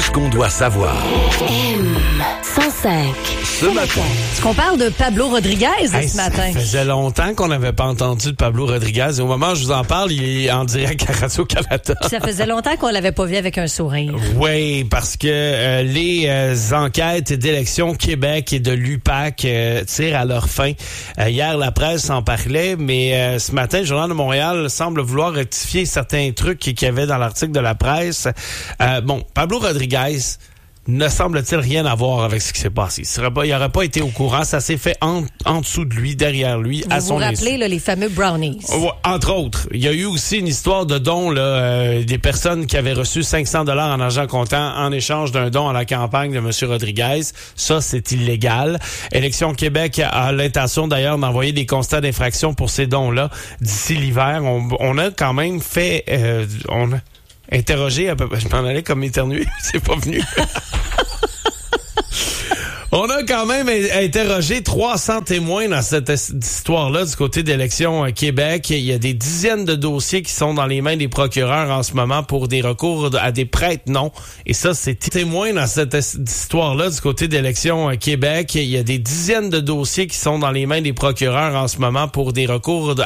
ce qu'on doit savoir. M105. Ce matin. Est-ce qu'on parle de Pablo Rodriguez ce matin? Ça faisait longtemps qu'on n'avait pas entendu de Pablo Rodriguez. Et au moment où je vous en parle, il est en direct à Radio-Canada. Ça faisait longtemps qu'on l'avait pas vu avec un sourire. Oui, parce que les enquêtes d'élections Québec et de l'UPAC tirent à leur fin. Hier, la presse en parlait, mais ce matin, le Journal de Montréal semble vouloir rectifier certains trucs qu'il y avait dans l'article de la presse. Pablo Rodriguez ne semble-t-il rien avoir avec ce qui s'est passé. Il n'aurait pas été au courant. Ça s'est fait en dessous de lui, derrière lui, à son insu. Vous vous rappelez les fameux brownies? Entre autres. Il y a eu aussi une histoire de don, des personnes qui avaient reçu 500 $ en argent comptant en échange d'un don à la campagne de M. Rodriguez. Ça, c'est illégal. Élections Québec a l'intention d'ailleurs d'envoyer des constats d'infraction pour ces dons-là d'ici l'hiver. On a quand même fait... interrogé à peu près. Je m'en allais comme éternuer, c'est pas venu. On a quand même interrogé 300 témoins dans cette histoire-là du côté d'Élections Québec. Il y a des dizaines de dossiers qui sont dans les mains des procureurs en ce moment pour des recours à des prête-noms. Et ça, c'est témoins dans cette histoire-là du côté d'Élections Québec. Il y a des dizaines de dossiers qui sont dans les mains des procureurs en ce moment pour des recours